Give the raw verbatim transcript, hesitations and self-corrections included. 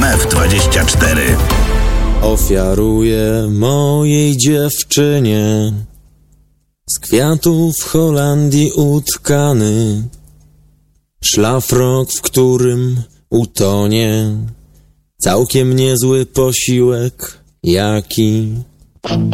M F dwadzieścia cztery. Ofiaruję mojej dziewczynie z kwiatów w Holandii utkany szlafrok, w którym utonie całkiem niezły posiłek, jaki